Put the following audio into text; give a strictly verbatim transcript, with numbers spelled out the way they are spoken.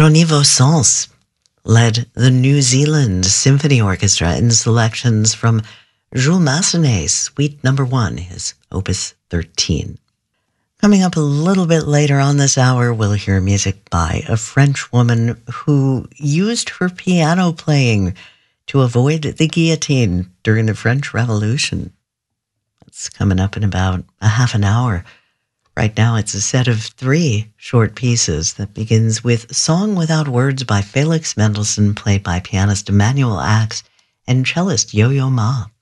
Jean-Yves Ossens led the New Zealand Symphony Orchestra in selections from Jules Massenet's Suite Number One, his Opus thirteen. Coming up a little bit later on this hour, we'll hear music by a French woman who used her piano playing to avoid the guillotine during the French Revolution. That's coming up in about a half an hour. Right now, it's a set of three short pieces that begins with Song Without Words by Felix Mendelssohn, played by pianist Emanuel Ax and cellist Yo-Yo Ma.